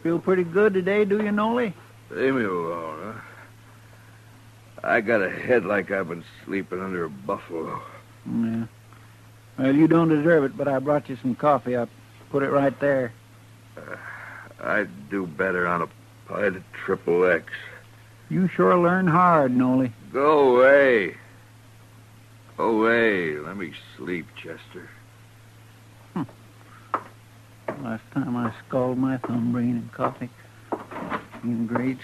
feel pretty good today, do you, Nolly? Leave me alone, huh? I got a head like I've been sleeping under a buffalo. Yeah. Well, you don't deserve it, but I brought you some coffee. I'll put it right there. I'd do better on a pint of Triple X. You sure learn hard, Nolly. Go away. Go away. Let me sleep, Chester. Last time I scalded my thumb bringing him coffee. Great.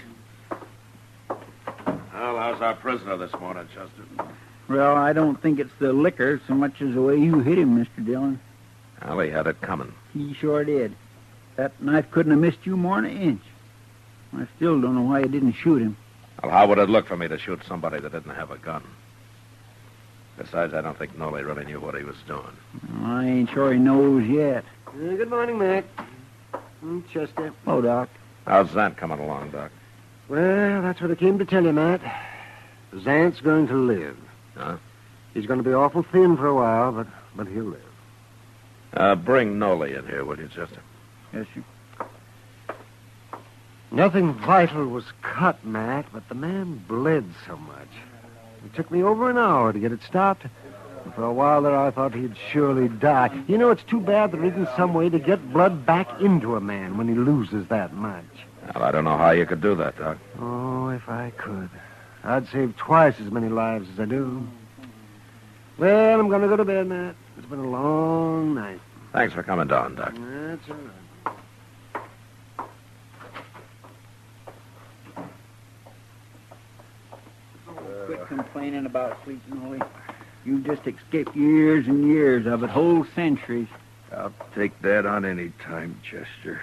Well, how's our prisoner this morning, Chester? Well, I don't think it's the liquor so much as the way you hit him, Mr. Dillon. Well, he had it coming. He sure did. That knife couldn't have missed you more than an inch. I still don't know why you didn't shoot him. Well, how would it look for me to shoot somebody that didn't have a gun? Besides, I don't think Nolly really knew what he was doing. I ain't sure he knows yet. Good morning, Mac. Chester. Oh, Doc. How's Zant coming along, Doc? Well, that's what I came to tell you, Matt. Zant's going to live. Huh? He's going to be awful thin for a while, but he'll live. Bring Nolly in here, will you, Chester? Yes, sir. Nothing vital was cut, Matt, but the man bled so much. It took me over an hour to get it stopped. And for a while there, I thought he'd surely die. You know, it's too bad there isn't some way to get blood back into a man when he loses that much. Well, I don't know how you could do that, Doc. Oh, if I could. I'd save twice as many lives as I do. Well, I'm going to go to bed, Matt. It's been a long night. Thanks for coming down, Doc. That's all right. Quit complaining about sleep, Nolly. You've just escaped years and years of it, whole centuries. I'll take that on any time, Chester.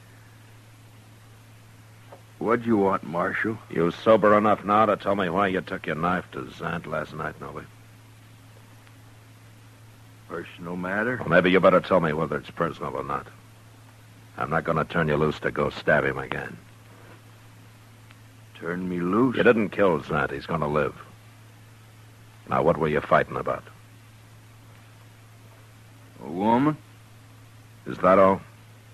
What'd you want, Marshal? You sober enough now to tell me why you took your knife to Zant last night, Nolly? Personal matter? Well, maybe you better tell me whether it's personal or not. I'm not going to turn you loose to go stab him again. Turn me loose? You didn't kill Zant. He's going to live. Now, what were you fighting about? A woman? Is that all?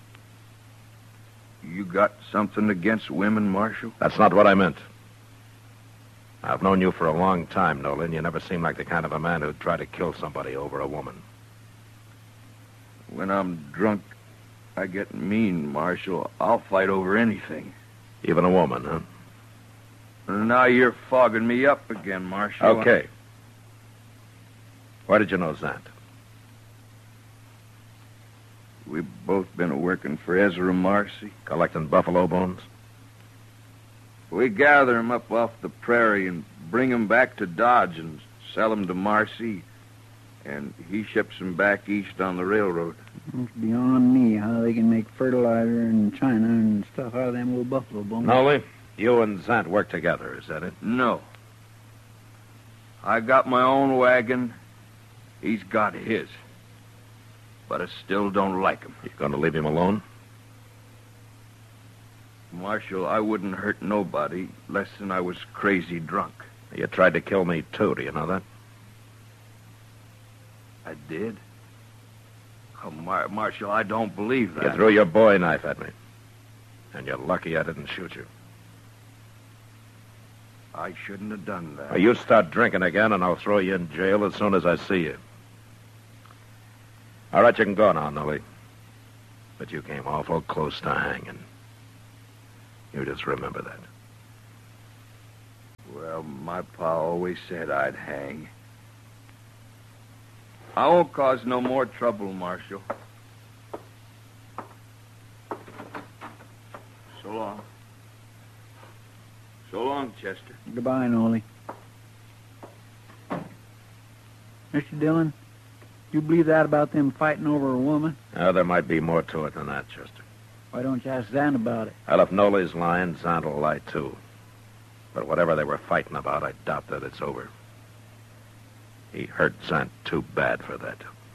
You got something against women, Marshal? That's not what I meant. I've known you for a long time, Nolan. You never seemed like the kind of a man who'd try to kill somebody over a woman. When I'm drunk, I get mean, Marshal. I'll fight over anything. Even a woman, huh? Now you're fogging me up again, Marshal. Okay. Where did you know Zant? We've both been working for Ezra Marcy. Collecting buffalo bones? We gather 'em up off the prairie and bring 'em back to Dodge and sell 'em to Marcy. And he ships 'em back east on the railroad. It's beyond me how they can make fertilizer in China and stuff out of them little buffalo bones. Nolly, you and Zant work together, is that it? No. I got my own wagon. He's got his. But I still don't like him. You going to leave him alone? Marshal, I wouldn't hurt nobody less than I was crazy drunk. You tried to kill me, too. Do you know that? I did? Oh, Marshal, I don't believe that. You threw your boy knife at me. And you're lucky I didn't shoot you. I shouldn't have done that. Now, you start drinking again, and I'll throw you in jail as soon as I see you. All right, you can go now, Nolly. But you came awful close to hanging. You just remember that. Well, my pa always said I'd hang. I won't cause no more trouble, Marshal. So long. So long, Chester. Goodbye, Nolly. Mr. Dillon, you believe that about them fighting over a woman? Now, there might be more to it than that, Chester. Why don't you ask Zant about it? Well, if Nolly's lying, Zant will lie, too. But whatever they were fighting about, I doubt that it's over. He hurt Zant too bad for that.